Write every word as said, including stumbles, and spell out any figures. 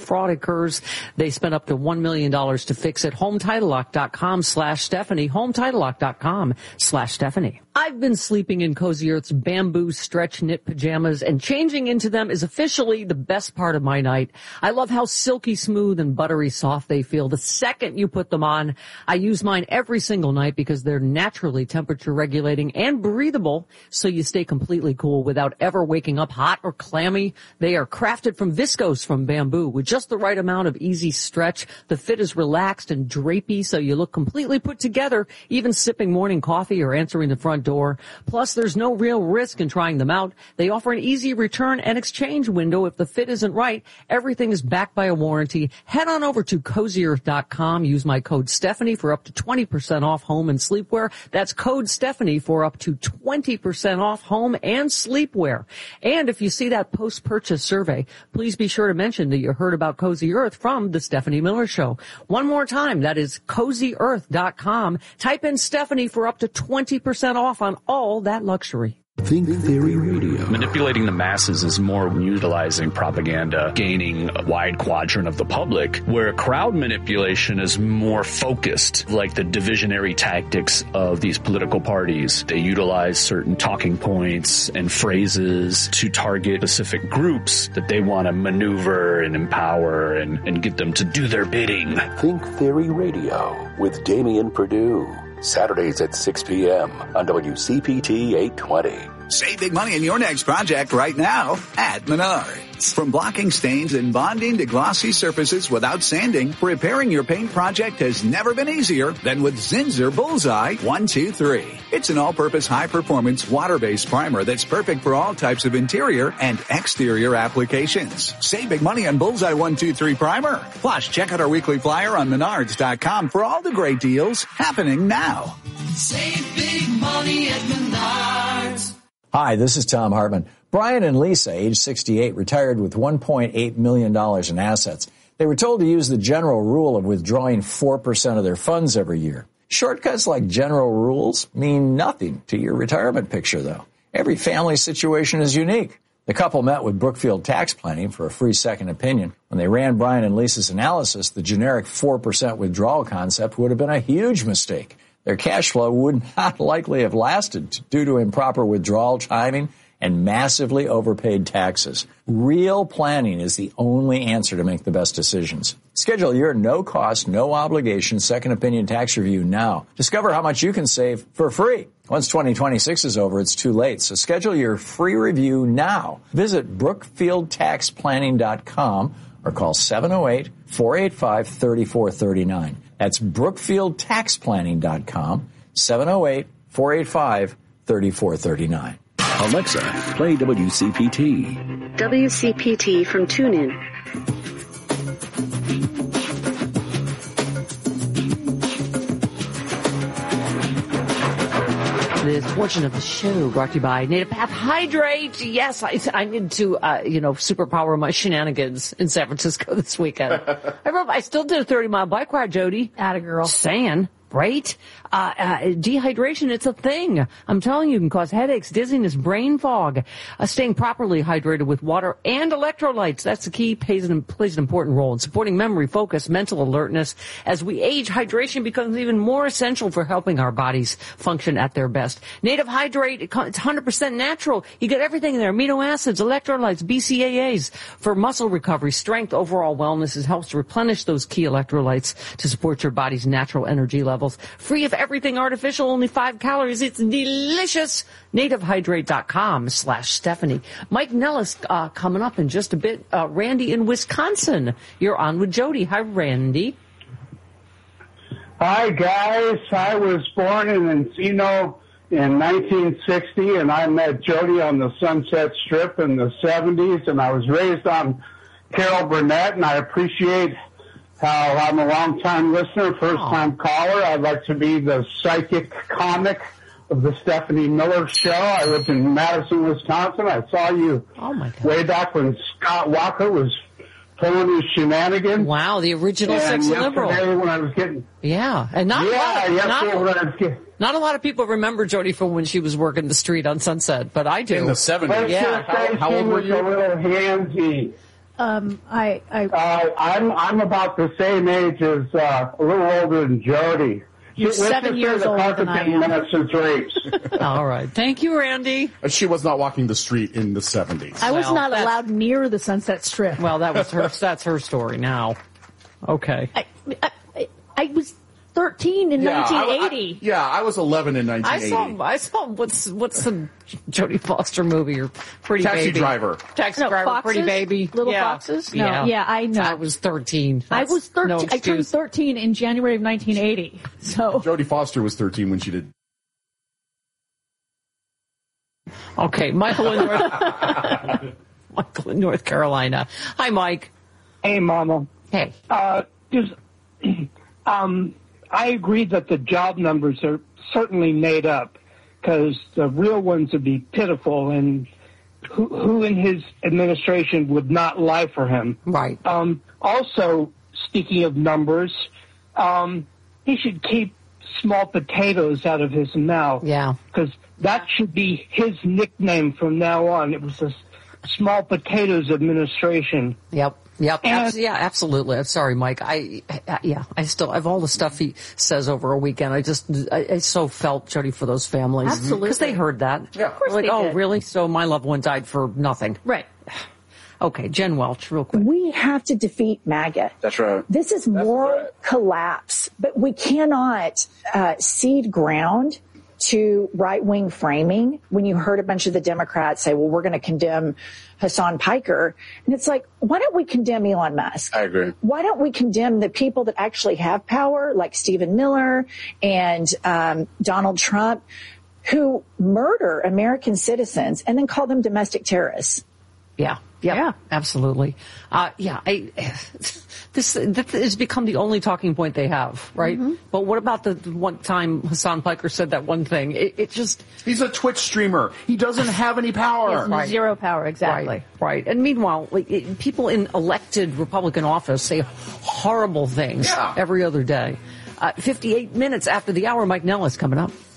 fraud occurs, they spend up to one million dollars to fix it. home title lock dot com slash Stephanie. home title lock dot com slash Stephanie. I've been sleeping in Cozy Earth's bamboo stretch knit pajamas, and changing into them is officially the best part of my night. I love how silky smooth and buttery soft they feel the second you put them on. I use mine every single night because they're naturally temperature regulating and breathable, so you stay completely cool without ever waking up hot or clammy. They are crafted from viscose from bamboo with just the right amount of easy stretch. The fit is relaxed and drapey, so you look completely put together, even sipping morning coffee or answering the front door. Plus, there's no real risk in trying them out. They offer an easy return and exchange window if the fit isn't right. Everything is backed by a warranty. Head on over to cozy earth dot com. Use my code Stephanie for up to twenty percent off home and sleepwear. That's code Stephanie for up to twenty percent off home and sleepwear. And if you see that post-purchase survey, please be sure to mention that you heard about Cozy Earth from the Stephanie Miller Show. One more time, that is cozy earth dot com. Type in Stephanie for up to twenty percent off on all that luxury. Think Theory Radio. Manipulating the masses is more utilizing propaganda, gaining a wide quadrant of the public, where crowd manipulation is more focused, like the divisionary tactics of these political parties. They utilize certain talking points and phrases to target specific groups that they want to maneuver and empower and, and get them to do their bidding. Think Theory Radio with Damian Perdue. Saturdays at six p.m. on W C P T eight twenty. Save big money in your next project right now at Menards. From blocking stains and bonding to glossy surfaces without sanding, repairing your paint project has never been easier than with Zinsser Bullseye one two three. It's an all-purpose high-performance water-based primer that's perfect for all types of interior and exterior applications. Save big money on Bullseye one two three primer. Plus, check out our weekly flyer on menards dot com for all the great deals happening now. Save big money at Menards. Hi, this is Tom Hartman. Brian and Lisa, age sixty-eight, retired with one point eight million dollars in assets. They were told to use the general rule of withdrawing four percent of their funds every year. Shortcuts like general rules mean nothing to your retirement picture, though. Every family situation is unique. The couple met with Brookfield Tax Planning for a free second opinion. When they ran Brian and Lisa's analysis, the generic four percent withdrawal concept would have been a huge mistake. Their cash flow would not likely have lasted due to improper withdrawal timing and massively overpaid taxes. Real planning is the only answer to make the best decisions. Schedule your no-cost, no-obligation second opinion tax review now. Discover how much you can save for free. Once twenty twenty-six is over, it's too late, so schedule your free review now. Visit brookfield tax planning dot com or call seven oh eight, four eight five, three four three nine. That's brookfield tax planning dot com, seven oh eight, four eight five, three four three nine. Alexa, play W C P T. W C P T from TuneIn. This portion of the show brought to you by Native Path Hydrate. Yes, I, I need to, uh, you know, superpower my shenanigans in San Francisco this weekend. I remember I still did a thirty mile bike ride, Jody. Atta girl. Saying. Right? Uh, uh, dehydration, it's a thing. I'm telling you, it can cause headaches, dizziness, brain fog. Uh, staying properly hydrated with water and electrolytes, that's the key, plays an, plays an important role in supporting memory, focus, mental alertness. As we age, hydration becomes even more essential for helping our bodies function at their best. Native Hydrate, it's one hundred percent natural. You get everything in there, amino acids, electrolytes, B C A As, for muscle recovery, strength, overall wellness. It helps to replenish those key electrolytes to support your body's natural energy levels. Free of everything artificial, only five calories. It's delicious. native hydrate dot com slash Stephanie. Mike Nellis uh, coming up in just a bit. Uh, Randy in Wisconsin. You're on with Jody. Hi, Randy. Hi, guys. I was born in Encino in nineteen sixty, and I met Jody on the Sunset Strip in the seventies, and I was raised on Carol Burnett, and I appreciate how I'm a long-time listener, first-time caller. I'd like to be the psychic comic of the Stephanie Miller Show. I lived in Madison, Wisconsin. I saw you oh my God. way back when Scott Walker was pulling his shenanigans. Wow, the original and sexy liberal. When I was getting, yeah, and not yeah, a lot, yesterday not, when I was getting, not a lot of people remember Jody from when she was working the street on Sunset, but I do. In the seventies. Let's Yeah. just say How, how she old were was you? a little handsy. Um, I, I, uh, I'm I'm about the same age as uh, a little older than Jody. You're Let's seven just years say the older than carpet I didn't am. match the drapes. All right. Thank you, Randy. She was not walking the street in the seventies. I was Well, not that's- allowed near the Sunset Strip. Well, that was her. That's her story now. Okay. I, I, I was thirteen in Yeah, I- nineteen eighty. I- yeah, I was eleven in nineteen I eighty. saw. I saw. What's what's the Jodie Foster movie or Pretty Taxi Baby? Driver. Taxi No, Driver. Foxes? Pretty Baby. Little yeah. Foxes? No, Yeah. yeah, I know. I was thirteen. I That's was thirteen. No I turned excuse. thirteen in January of nineteen eighty. So Jodie Foster was thirteen when she did. Okay, Michael in North, Michael in North Carolina. Hi, Mike. Hey, Mama. Hey. Uh, just, um, I agree that the job numbers are certainly made up because the real ones would be pitiful, and who, who in his administration would not lie for him? Right. Um, also, speaking of numbers, um, he should keep small potatoes out of his mouth. Yeah. Because that should be his nickname from now on. It was the small potatoes administration. Yep. Yep. And- Abs- yeah, absolutely. I'm sorry, Mike. I, I, yeah, I still, of all the stuff he says over a weekend, I just, I, I so felt, Jody, for those families. Absolutely. Because they heard that. Yeah. Of course like, they oh, did. really? So my loved one died for nothing. right. Okay, Jen Welch, real quick. We have to defeat MAGA. That's right. This is more collapse, but we cannot uh, cede ground to right-wing framing. When you heard a bunch of the Democrats say, well, we're going to condemn Hassan Piker. And it's like, why don't we condemn Elon Musk? I agree. Why don't we condemn the people that actually have power, like Stephen Miller and um, Donald Trump, who murder American citizens and then call them domestic terrorists? Yeah. Yep, yeah, absolutely. Uh, yeah, I, this, this has become the only talking point they have, right? Mm-hmm. But what about the one time Hassan Piker said that one thing? It, it just... He's a Twitch streamer. He doesn't have any power. Right. Zero power, exactly. Right, right. And meanwhile, like, it, people in elected Republican office say horrible things yeah. every other day. Uh, fifty-eight minutes after the hour, Mike Nellis coming up.